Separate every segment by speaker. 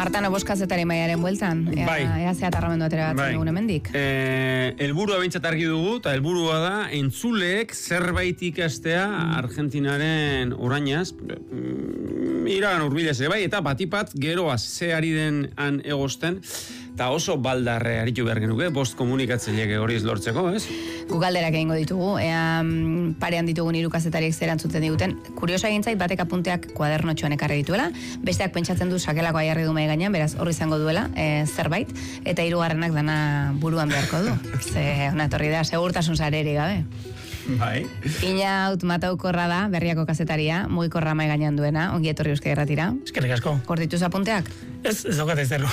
Speaker 1: Martano boskazetari maiaren bueltan, ea zeatarramendu atera batzen dugun hemendik.
Speaker 2: Elburua behintzat argi dugu, eta elburua da, entzuleek zerbait ikastea Argentinaren orainaz, iragan urbilez ere bai, eta batipat geroa ze ari den han egosten, eta oso baldarre aritu behar genuke, bost komunikatzaileek horiz lortzeko, ez?
Speaker 1: Gugalderak egingo ditugu, ea parean ditugun hiru kazetariek zer antzuten diguten. Kuriosa egintzait, batek apunteak kuadernotxoan ekarri dituela, besteak pentsatzen du sakelako aiarri du mai gainean, beraz horri izango duela zerbait, eta hirugarrenak dana buruan beharko du. Ze ona etorri da, segurtasun sareri gabe.
Speaker 2: Bai.
Speaker 1: Inaut Mataukorra da, Berriako kazetaria, mugikorra mai gainean duena, ongi etorri Euskadi Irratira.
Speaker 3: Eskerrik asko.
Speaker 1: Hor dituz apunteak?
Speaker 3: Ez daukate zer,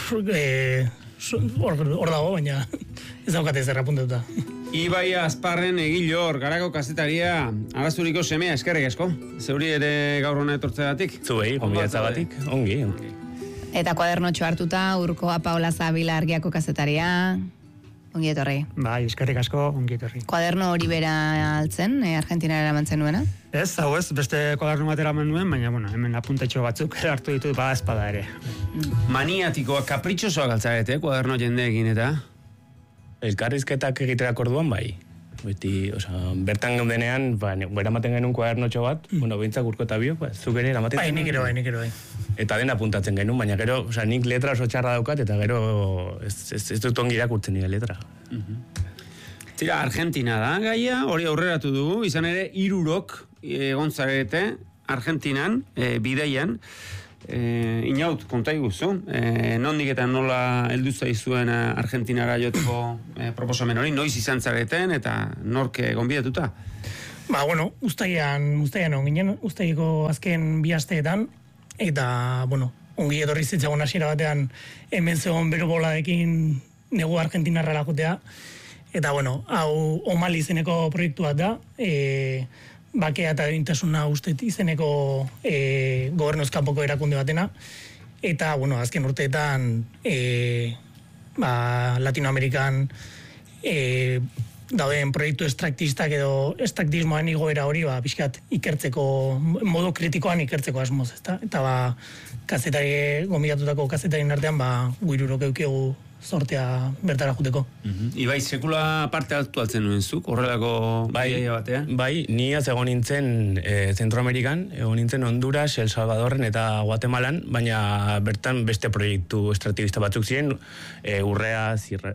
Speaker 3: hor dago, baina ez daukate zer apuntetuta.
Speaker 2: Ibai Azparren Egilor, Garako kazetaria, Arazuriko semea, eskerrik asko. Zeuri ere gaur hona etortzeagatik.
Speaker 4: Zuei, gonbidatzagatik, ongi.
Speaker 1: Eta kuadernotxo hartuta, Urkoa Paula Zabila Argiako kazetaria, ongi etorri.
Speaker 5: Bai, eskerrik asko, ongi etorri.
Speaker 1: Kuaderno hori bera altzen, Argentinara eramantzen nuena?
Speaker 5: Ez, hau ez, beste kuaderno bat eraman nuen, baina, hemen apuntetxo batzuk hartu ditut bada espada ere.
Speaker 2: Maniatikoa, kapritxosoak altzarete, kuaderno jendeekin eta?
Speaker 4: Elkarrizketak egiterak orduan, bai. Beti, bertan gaudenean, eramaten genuen kuadernotxo bat, behintzak Urko eta Bio, zuk ere eramaten.
Speaker 3: Bai, nik ere bai.
Speaker 4: Eta den apuntatzen genuen, baina gero, nik letra oso txarra daukat, eta gero ez dut ongi irakurtzen nire letra.
Speaker 2: Tira, Argentina da gaia, hori aurreratu dugu, izan ere, 3 urok egon zarete Argentinan, bideian. Inaut, konta iguzu, nondik eta nola heldu zaizuen Argentinara joteko proposamen hori, noiz izan zareten eta norke gonbidatuta?
Speaker 3: Uztaian on ginen, Uztaiko azken 2 asteetan, eta, ongi etorri zitzagon hasiera batean hemen zegoen bero boladekin negu Argentinarra lakotea, eta, hau Omali izeneko proiektu bat da, bakea eta duintasuna ustet izeneko gobernuzkanpoko erakunde batena, eta, azken urteetan Latinoamerikan dauden proiektu estraktistak edo estraktismoan igoera hori pixkat ikertzeko, modu kritikoan ikertzeko asmoz, ezta? Eta kazetari, gomidatutako kazetarien artean, guirurok eukegu sortea bertara juteko.
Speaker 2: Ibai, sekula parte hartu altzen nuen zuk, horrelako bideia batean?
Speaker 4: Bai, ni az egon nintzen Zentroamerikan, egon nintzen Honduras, El Salvadorren eta Guatemalan, baina bertan beste proiektu estrategista batzuk ziren, urrea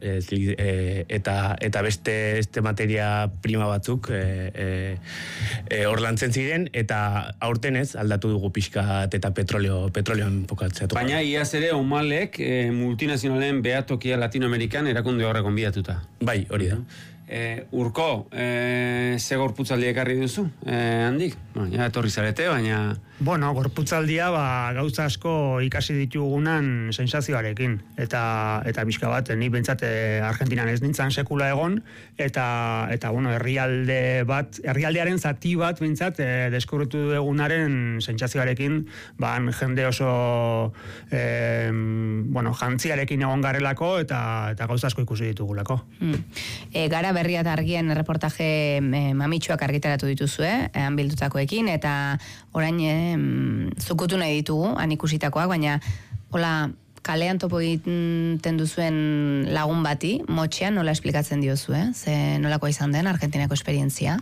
Speaker 4: eta beste materia prima batzuk hor lantzen ziren, eta aurten ez aldatu dugu pixkat eta petroleoan pokatzea.
Speaker 2: Baina iaz ere Omalek multinazionalen behatokia Latinoamerikan erakunde horrek gonbidatuta.
Speaker 4: Bai, hori da.
Speaker 2: Urko, ze gorputzaldi ekarri duzu, handik? Ja, etorri zarete, baina...
Speaker 5: Gorputzaldia gauza asko ikasi ditugunan sensazioarekin. Eta bizka bat, ni bentsat Argentinan ez nintzen sekula egon, eta herrialdearen zati bat bentsat deskubritu egunaren sensazioarekin, jende oso jantziarekin egon garelako, eta gauza asko ikusi ditugulako.
Speaker 1: Gara Berria eta Argien reportaje mamitsuak argitaratu dituzue, han bildutakoekin, eta orain zukutu nahi ditugu, han ikusitakoak, baina hola, kalean topo egiten duzuen lagun bati, motxean nola esplikatzen diozue, ze nolakoa izan den Argentinako esperientzia?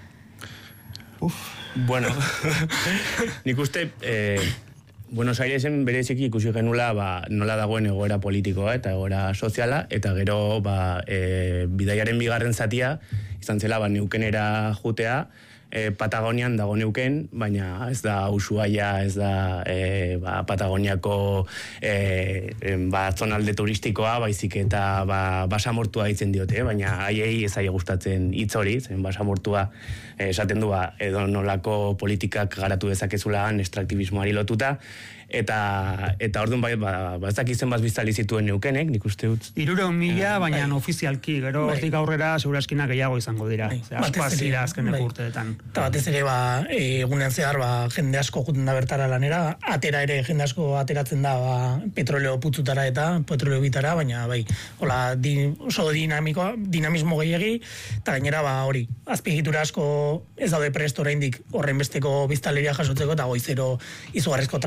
Speaker 4: Nik uste... Buenos Airesen bereziki ikusi genula nola dagoen egoera politikoa eta egoera soziala, eta gero bidaiaren bigarren zatia izan zela neukenera jutea, Patagonian dago neuken, baina ez da Ushuaia, ez da Patagoniako zonalde turistikoa, baizik eta basamortua itzen diote, baina haiei ez aia gustatzen hitz hori, zen basamortua esaten du edo nolako politikak garatu dezakezula estraktibismoari lotuta, eta orduan ez dakizen biztali zituen neukenek, nik uste dut.
Speaker 5: 300.000, baina ofizialki, gero hortik aurrera seguraskinak gehiago izango dira. Asko azira azkenek urteetan.
Speaker 3: Eta batez ere, egunean zehar, jende asko juten da bertara lanera, atera ere jende asko ateratzen da petroleo putzutara eta petroleo bitara, baina oso dinamismo gehiagi, eta gainera hori, azpiegitura asko ez daude presto oraindik horren besteko biztaleria jasotzeko, eta goizero izugarrizko trafikoa dago,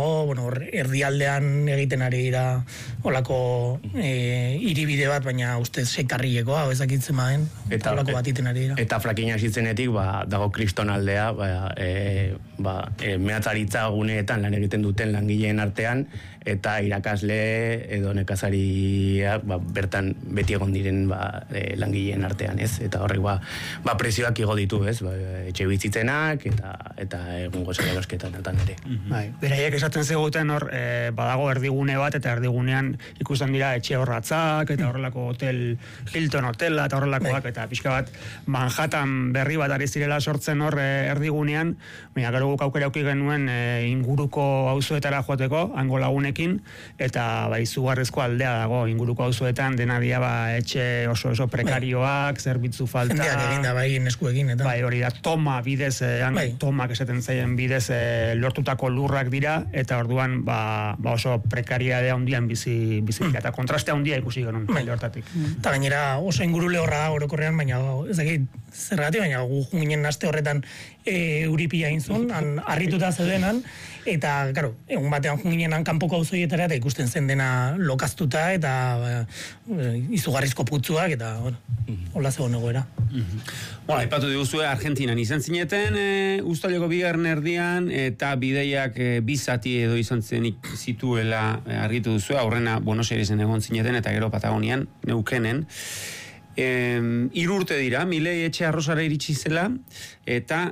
Speaker 3: dago, bueno, erdialdean egiten ari dira olako hiribide bat, baina ustez sekarrilekoa, ezakitzen maen, olako bat iten ari dira.
Speaker 4: Eta frakina zitzenetik, dago kriston aldea, mehatzaritza guneetan lan egiten duten langileen artean, eta irakasle edo nekazariak bertan beti egon diren langileen artean, ez? Eta horrek presioak igo ditu, ez? Etxe bizitzenak eta egungo salarosketan ere.
Speaker 5: Beraiek esaten zeguten hor, badago erdigune bat, eta erdigunean ikusten dira etxe horratzak, eta horrelako hotel, Hilton hotela, eta horrelakoak, eta pixka bat Manhattan berri bat ari zirela sortzen hor erdigunean, baina gero guk aukera auki genuen inguruko auzoetara joateko, hango lagunekin, eta izugarrizko aldea dago inguruko auzoetan, dena dia etxe oso prekarioak, zerbitzu falta.
Speaker 3: Jendeak eginda neskuekin, eta.
Speaker 5: Hori da, toma bidez, tomak esaten zaien bidez lortutako lurrak dira, eta orduan oso prekariadea handian bizi eta kontrastea handia ikusi genuen, hortatik.
Speaker 3: Eta gainera oso ingurule horra da orokorrean, baina ez dakit zergatik, baina gu ginen aste horretan euripia inzun, harrituta zeudenan, eta, karo, egun batean junginenan kanpoko auzoietara eta ikusten zen dena lokaztuta eta izugarrizko putzuak eta, hola zegoen egoera.
Speaker 2: Aipatu diguzue Argentinan izan zineten, uztaileko 2. erdian, eta bideiak bizati edo izan zituela argitu duzu, aurrena Buenos Airesen egon zineten eta gero Patagonian, Neukenen. 3 urte dira, Milei etxe arrozara iritsi zela, eta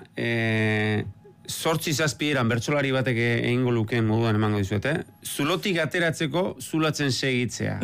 Speaker 2: 8-7 eran bertsolari batek egingo lukeen moduan emango dizuete. Zulotik ateratzeko zulatzen segitzea.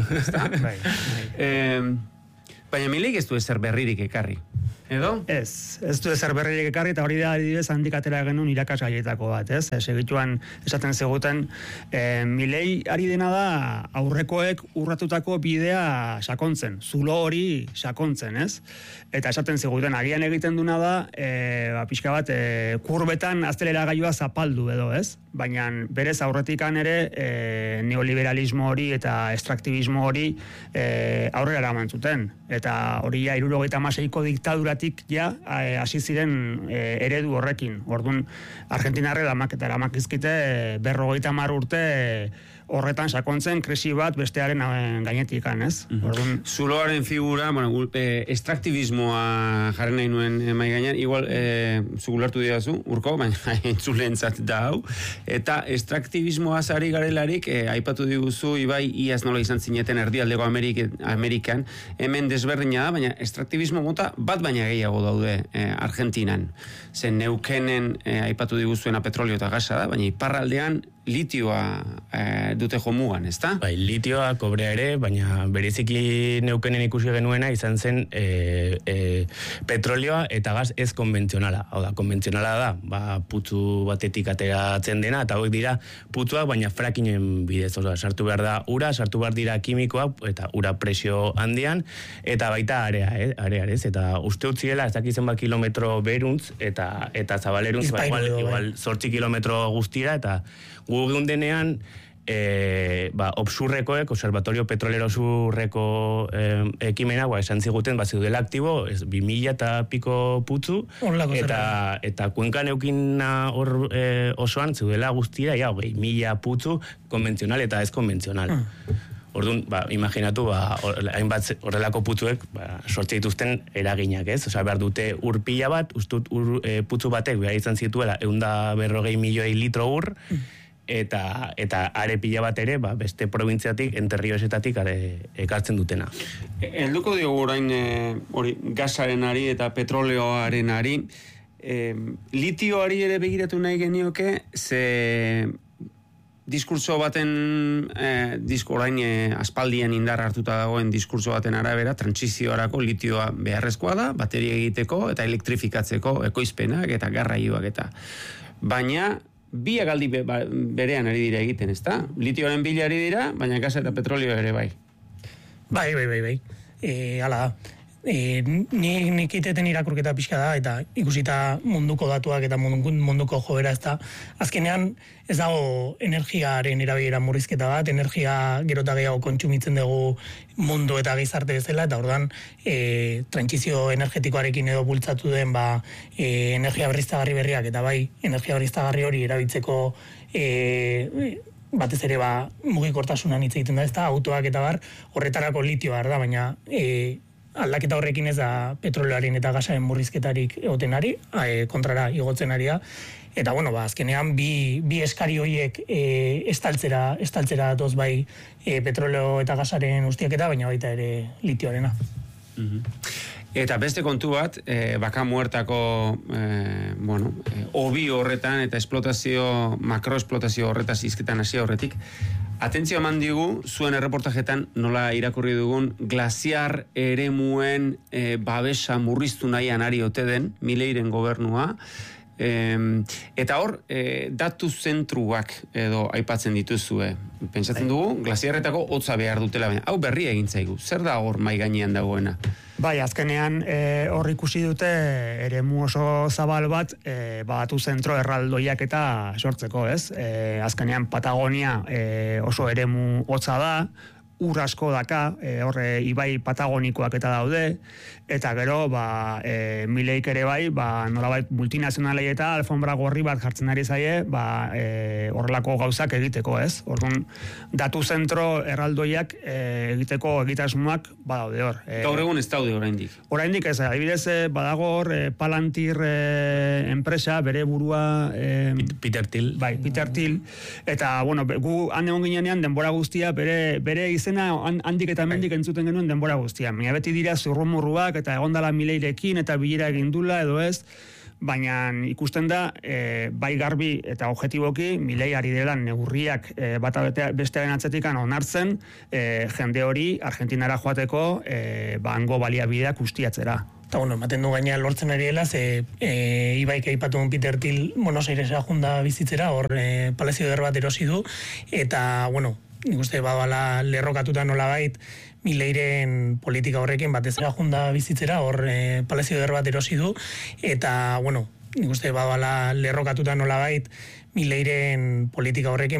Speaker 2: Baina Mileik ez du ezer berririk ekarri. Edo?
Speaker 5: Ez du ezer berririk ekarri, eta hori da adibidez handik atera genuen irakasgaietako bat, ez? Segituan esaten zeguten, Milei ari dena da aurrekoek urratutako bidea sakontzen, zulo hori sakontzen, ez? Eta esaten zeguten, agian egiten duna da, pixka bat, kurbetan aztelera gailua zapaldu edo, ez? Baina berez aurretikan ere neoliberalismo hori eta extraktibismo hori aurrera eraman zuten. Eta hori 76ko diktaduratik hasi ziren eredu horrekin. Orduan, Argentinarre damakizkite 50 urte horretan sakontzen krisi bat bestearen gainetikan, ez?
Speaker 2: Zuloaren figura, extraktibismoa jarri nahi nuen mai gainean, igual zugulartu didazu, urko, baina entzulentzat da hau, eta extraktibismoa zari garelarik, aipatu diguzu, Ibai, iaz nola izan zineten erdialdeko Amerikan, hemen desberdina da, baina extraktibismo mota bat baina gehiago daude Argentinan. Zen Neukenen aipatu diguzuena petrolio eta gasa da, baina iparraldean litioa dute jomugan, ezta?
Speaker 4: Litioa, kobrea ere, baina bereziki Neukenen ikusi genuena izan zen petrolioa eta gas ez konbentzionala. Hau da, konbentzionala da, putzu batetik ateratzen dena, eta hauek dira putzuak, baina frackingen bidez, sartu behar da ura, sartu behar dira kimikoak, eta ura presio handian, eta baita arearez, eta uste utziela, ez dakizen kilometro beruntz, eta zabalerun, igual 8 kilometro guztira, eta gu denean obsurrekoek, Observatorio Petrolero Surreko ekimena, esan ziguten, zeudela aktibo, 2000 eta piko putzu, eta kuenkan eukina hor osoan, zeudela guztira, 2000 putzu, konbentzional eta ez konbentzional. Orduan, imaginatu, hainbat horrelako putzuek sortze dituzten eraginak, ez? Behar dute ur pila bat, ustut putzu batek behar izan zituela 140 milioi litro ur, eta are pila bat ere, beste probintziatik, enterriosetatik ekartzen dutena.
Speaker 2: Helduko diogu orain gasaren ari eta petroleoaren ari, litioari ere begiratu nahi genioke, ze diskurso baten, orain aspaldian indar hartuta dagoen diskurso baten arabera, trantsiziorako litioa beharrezkoa da, bateria egiteko eta elektrifikatzeko ekoizpenak eta garraioak eta. Baina, biak aldi berean ari dira egiten, ezta? Litioaren bila ari dira, baina gasa eta petrolio ere bai.
Speaker 3: Bai. Hala da. Nik iteten irakurketa pixka da, eta ikusita munduko datuak eta munduko joera ez da. Azkenean ez dago energiaren erabilera murrizketa bat, energia gero eta gehiago kontsumitzen dugu mundu eta gizarte bezala, eta orduan trantsizio energetikoarekin edo bultzatu den energia berriztagarri berriak, eta bai energia berriztagarri hori erabiltzeko batez ere mugikortasunan hitz egiten da, ez da, autoak eta bar, horretarako litioa da, baina aldaketa horrekin ez da petroleoaren eta gasaren murrizketarik egoten ari, kontrara igotzen ari da. Eta, bueno, azkenean bi eskari horiek estaltzera datoz bai petroleo eta gasaren ustiaketa, baina baita ere litioarena.
Speaker 2: Eta beste kontu bat, baka muertako hobi horretan eta makroesplotazio horretaz hizketan hasi horretik, atentzio eman digu, zuen erreportajetan nola irakurri dugun, glaziar eremuen babesa murriztu nahian ari ote den, Mileiren gobernua, eta hor, datu zentruak edo aipatzen dituzue. Pentsatzen dugu, glaziarretako hotza behar dutela, baina hau berria egin zaigu. Zer da hor mai gainean dagoena?
Speaker 5: Bai, azkenean hor ikusi dute eremu oso zabal bat datu zentro erraldoiak eta sortzeko, ez? Azkenean Patagonia oso eremu hotza da, ur asko daka, horre ibai patagonikoak eta daude, eta gero, Mileik ere bai, nolabait multinazionalei eta alfombra gorri bat jartzen ari zaie, horrelako gauzak egiteko, ez? Orduan, datu zentro erraldoiak egiteko egitasmoak badaude hor.
Speaker 2: Gaur egun ez daude oraindik.
Speaker 5: Oraindik ez, adibidez, badago hor Palantir enpresa, bere burua...
Speaker 4: Peter Thiel.
Speaker 5: Bai, Peter Thiel. Eta, bueno, gu han egon ginean denbora guztia, bere izena handik eta mendik entzuten genuen denbora guztia. Mila beti dira zurrumurruak eta egondala Mileirekin eta bilera egindula edo ez, baina ikusten da, bai garbi eta objetiboki, Milei ari dela negurriak bata bestearen atzetikan onartzen, jende hori Argentinara joateko hango baliabideak ustiatzera.
Speaker 3: Eta, ematen du gaina lortzen ari dela, Ibaik aipatu Peter Thiel Buenos Airesera junda bizitzera, hor Palazio Eder bat erosi du, eta, nik uste badala lerrokatuta nolabait Mileiren politika horrekin batezera junda bizitzera, hor Palazio Eder bat erosi du, eta, nik uste badala lerrokatuta nolabait Mileiren politika horrekin